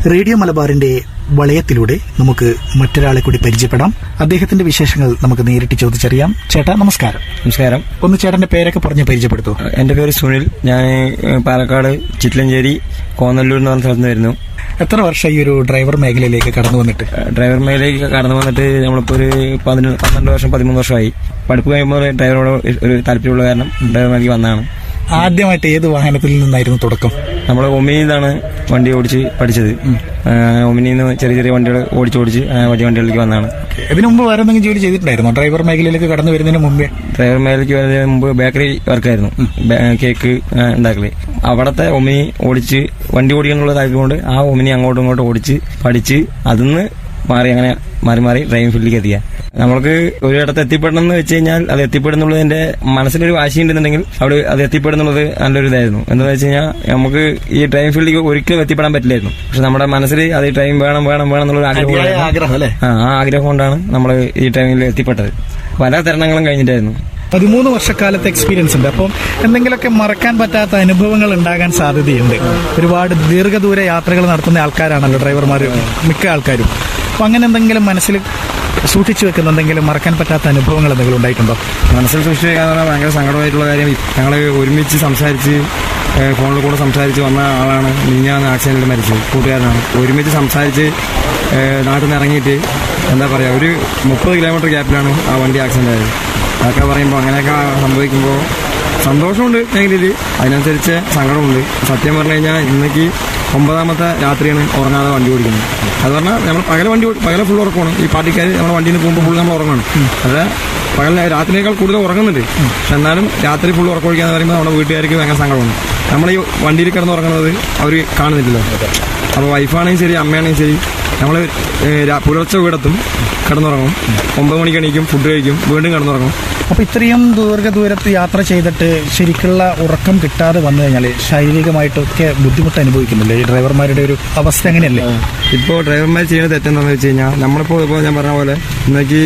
Radio മലബാറിന്റെ വളയത്തിലൂടെ നമുക്ക് മറ്റൊരാളെ കൂടി പരിചയപ്പെടാം. അദ്ദേഹത്തിന്റെ വിശേഷങ്ങൾ നമുക്ക് നേരിട്ട് ചോദിച്ചറിയാം. ചേട്ടാ നമസ്കാരം. നമസ്കാരം. ഒന്ന് ചേട്ടന്റെ പേരൊക്കെ പറഞ്ഞ് പരിചയപ്പെടുത്തൂ. എന്റെ പേര് സുനിൽ. ഞാൻ പാലക്കാട് ചിറ്റലഞ്ചേരി കോന്നല്ലൂർ എന്ന് പറഞ്ഞ സ്ഥലത്ത് വരുന്നു. എത്ര വർഷം ഈ ഒരു ഡ്രൈവർ മേഖലയിലേക്ക് കടന്നു വന്നിട്ട്? ഡ്രൈവർ മേഖലയിലേക്ക് കടന്നു വന്നിട്ട് നമ്മളിപ്പോ ഒരു 12 വർഷം 13 വർഷമായി. പഠിപ്പ് കഴിയുമ്പോൾ ഡ്രൈവറോട് ഒരു താല്പര്യമുള്ള കാരണം ഡ്രൈവർ മേഖലയ്ക്ക് വന്നതാണ്. ആദ്യമായിട്ട് ഏത് വാഹനത്തിൽ നിന്നായിരുന്നു തുടക്കം? നമ്മൾ ഒമിനിയിൽ നിന്നാണ് വണ്ടി ഓടിച്ച് പഠിച്ചത്. ഒമിനിയിൽ നിന്ന് ചെറിയ ചെറിയ വണ്ടികൾ ഓടിച്ച് വലിയ വണ്ടികളിലേക്ക് വന്നതാണ്. ഇതിനു മുമ്പ് വേറെ എന്തെങ്കിലും ജോലി ചെയ്തിട്ടുണ്ടായിരുന്നോ ഡ്രൈവർ മേഖലയിലേക്ക് കടന്നു വരുന്നതിന് മുമ്പേ? ഡ്രൈവർ മേഖലയ്ക്ക് വരുന്നതിന് മുമ്പ് ബേക്കറി വർക്കായിരുന്നു, കേക്ക് ഉണ്ടാക്കല്. അവിടത്തെ ഒമിനി ഓടിച്ച് വണ്ടി ഓടിക്കാനുള്ള താല്പര്യം കൊണ്ട് ആ ഒമിനി അങ്ങോട്ടും ഇങ്ങോട്ടും ഓടിച്ച് പഠിച്ച് അതിന്ന് മാറി അങ്ങനെ മാറി ഡ്രൈവിംഗ് ഫീൽഡിലേക്ക് എത്തിക്കുക. നമ്മൾക്ക് ഒരിടത്ത് എത്തിപ്പെടണം എന്ന് വെച്ച് കഴിഞ്ഞാൽ അത് എത്തിപ്പെടുന്നുള്ളതിന്റെ മനസ്സിലൊരു വാശി ഉണ്ടെന്നുണ്ടെങ്കിൽ അവിടെ അത് എത്തിപ്പെടുന്നുള്ളത് നല്ലൊരു ഇതായിരുന്നു. എന്താണെന്ന് വെച്ച് കഴിഞ്ഞാൽ നമുക്ക് ഈ ഡ്രൈവിംഗ് ഫീൽഡിലേക്ക് ഒരിക്കലും എത്തിപ്പെടാൻ പറ്റില്ലായിരുന്നു. പക്ഷെ നമ്മുടെ മനസ്സിൽ അത് ഡ്രൈവിംഗ് വേണം എന്നുള്ള ആഗ്രഹം, ആ ആഗ്രഹം കൊണ്ടാണ് നമ്മൾ ഈ ഡ്രൈവിംഗിൽ എത്തിപ്പെട്ടത്. പല തരണങ്ങളും കഴിഞ്ഞിട്ടായിരുന്നു. 13 വർഷക്കാലത്തെ എക്സ്പീരിയൻസ് ഉണ്ട്. അപ്പം എന്തെങ്കിലുമൊക്കെ മറക്കാൻ പറ്റാത്ത അനുഭവങ്ങൾ ഉണ്ടാകാൻ സാധ്യതയുണ്ട്. ഒരുപാട് ദീർഘദൂര യാത്രകൾ നടത്തുന്ന ആൾക്കാരാണല്ലോ ഡ്രൈവർമാർ മിക്ക ആൾക്കാരും. അപ്പം അങ്ങനെ എന്തെങ്കിലും മനസ്സിൽ സൂക്ഷിച്ചു വെക്കുന്ന എന്തെങ്കിലും മറക്കാൻ പറ്റാത്ത അനുഭവങ്ങൾ എന്തെങ്കിലും ഉണ്ടായിട്ടുണ്ടോ? മനസ്സിൽ സൂക്ഷിച്ചു വെക്കാന്ന് പറഞ്ഞാൽ ഭയങ്കര സങ്കടമായിട്ടുള്ള കാര്യം. ഞങ്ങൾ ഒരുമിച്ച് സംസാരിച്ച് ഫോണിൽ കൂടെ സംസാരിച്ച് വന്ന ആളാണ് മിനിഞ്ഞാന്ന് ആക്സിഡന്റിൽ മരിച്ചത്. കൂട്ടുകാരനാണ്. ഒരുമിച്ച് സംസാരിച്ച് നാട്ടിൽ നിന്ന് ഇറങ്ങിയിട്ട് എന്താ പറയുക, ഒരു 30 കിലോമീറ്റർ ഗ്യാപ്പിലാണ് ആ വണ്ടി ആക്സിഡന്റ് ആയത്. അതൊക്കെ പറയുമ്പോൾ അങ്ങനെയൊക്കെ സംഭവിക്കുമ്പോൾ സന്തോഷമുണ്ട് മേഖലയിൽ, അതിനനുസരിച്ച് സങ്കടമുണ്ട്. സത്യം പറഞ്ഞു കഴിഞ്ഞാൽ ഇന്നേക്ക് 9ാമത്തെ രാത്രിയാണ് ഉറങ്ങാതെ വണ്ടി ഓടിക്കുന്നത്. അത് പറഞ്ഞാൽ നമ്മൾ പകലെ ഫുൾ ഉറക്കമാണ്. ഈ പാർട്ടിക്കാർ നമ്മുടെ വണ്ടിയിൽ നിന്ന് പോകുമ്പോൾ ഫുൾ നമ്മൾ ഉറങ്ങണം. അത് രാത്രിയേക്കാൾ കൂടുതൽ ഉറങ്ങുന്നുണ്ട്. പക്ഷെ എന്നാലും രാത്രി ഫുൾ ഉറക്കം ഒഴിക്കാന്ന് പറയുമ്പോൾ നമ്മുടെ വീട്ടുകാർക്ക് ഭയങ്കര സങ്കടമാണ്. നമ്മൾ ഈ വണ്ടിയിൽ കിടന്ന് ഉറങ്ങുന്നത് അവർ കാണുന്നില്ലല്ലോ. അപ്പോൾ വൈഫാണെങ്കിൽ ശരി, അമ്മയാണെങ്കിൽ ശരി, നമ്മൾ പുലർച്ചെ വീടെത്തും, കിടന്നുറങ്ങും, 9 മണിക്ക് എണീക്കും, ഫുഡ് കഴിക്കും, വീണ്ടും കിടന്നുറങ്ങും. അപ്പോൾ ഇത്രയും ദൂരത്ത് യാത്ര ചെയ്തിട്ട് ശരിക്കുള്ള ഉറക്കം കിട്ടാതെ വന്നു കഴിഞ്ഞാൽ ശാരീരികമായിട്ടൊക്കെ ബുദ്ധിമുട്ട് അനുഭവിക്കുന്നില്ലേ ഈ ഡ്രൈവർമാരുടെ ഒരു അവസ്ഥ? അങ്ങനെയല്ലേ ഇപ്പോൾ ഡ്രൈവർമാർ ചെയ്യുന്ന തെറ്റെന്താണെന്ന് വെച്ച് കഴിഞ്ഞാൽ, നമ്മളിപ്പോൾ ഞാൻ പറഞ്ഞ പോലെ ഇന്നേക്ക്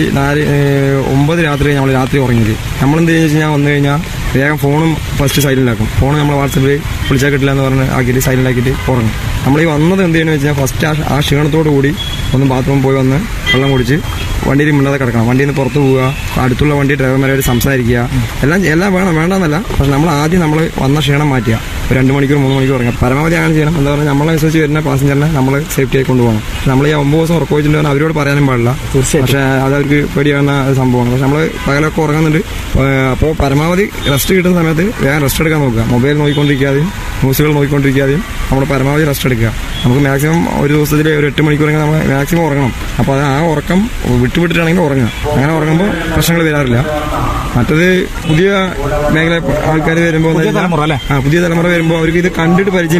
9 രാത്രി നമ്മൾ രാത്രി ഉറങ്ങിയത്. നമ്മളെന്ത് ചെയ്യുന്ന വെച്ച് കഴിഞ്ഞാൽ വന്നു കഴിഞ്ഞാൽ വേഗം ഫോണും ഫസ്റ്റ് സൈലന്റാക്കും. ഫോൺ നമ്മൾ വാട്സപ്പിൽ വിളിച്ചാൽ കിട്ടില്ല എന്ന് പറഞ്ഞ് ആക്കിയിട്ട് സൈലന്റാക്കിയിട്ട് ഉറങ്ങും. നമ്മൾ ഈ വന്നത് എന്ത് ചെയ്യുന്നത് വെച്ച് കഴിഞ്ഞാൽ ഫസ്റ്റ് ആ ക്ഷീണത്തോടു കൂടി ഒന്ന് ബാത്റൂമിൽ പോയി വന്ന് വെള്ളം കുടിച്ച് വണ്ടിയിൽ മിണ്ടാതെ കിടക്കണം. വണ്ടിയിൽ നിന്ന് പുറത്ത് പോവുക, അടുത്തുള്ള വണ്ടി ഡ്രൈവർമാരോട് സംസാരിക്കുക, എല്ലാം വേണ്ടെന്നല്ല. പക്ഷെ നമ്മൾ ആദ്യം നമ്മൾ വന്ന ക്ഷീണം മാറ്റുക. ഒരു 2 മണിക്കൂർ 3 മണിക്കൂർ ഉറങ്ങുക. പരമാവധി അങ്ങനെ ചെയ്യണം. എന്താ പറയുക, നമ്മളനുസരിച്ച് വരുന്ന പാസഞ്ചറിനെ നമ്മൾ സേഫ്റ്റി ആയി കൊണ്ടുപോകണം. നമ്മൾ ഈ 9 ദിവസം ഉറക്കം വെച്ചിട്ടുണ്ടെങ്കിൽ അവരോട് പറയാനും പാടില്ല. പക്ഷേ അതവർക്ക് പേടിയാവുന്ന സംഭവമാണ്. പക്ഷെ നമ്മൾ പകലൊക്കെ ഉറങ്ങുന്നുണ്ട്. അപ്പോൾ പരമാവധി റെസ്റ്റ് കിട്ടുന്ന സമയത്ത് വേഗം റെസ്റ്റ് എടുക്കാൻ നോക്കുക. മൊബൈൽ നോക്കിക്കൊണ്ടിരിക്കാതെയും ന്യൂസുകൾ നോക്കിക്കൊണ്ടിരിക്കാതെയും നമ്മൾ പരമാവധി റെസ്റ്റ് എടുക്കുക. നമുക്ക് മാക്സിമം ഒരു ദിവസത്തിൽ ഒരു 8 മണിക്കൂറെങ്കിൽ നമ്മൾ മാക്സിമം ഉറങ്ങണം. അപ്പോൾ അത് ആ ഉറക്കം വിട്ടുവിട്ടിട്ടാണെങ്കിൽ ഉറങ്ങുക. അങ്ങനെ ഉറങ്ങുമ്പോൾ പ്രശ്നങ്ങൾ വരാറില്ല. മറ്റത് പുതിയ മേഖല ആൾക്കാർ വരുമ്പോൾ പുതിയ തലമുറ വരുമ്പോൾ അവർക്ക് ഇത് കണ്ടിട്ട് പരിചയം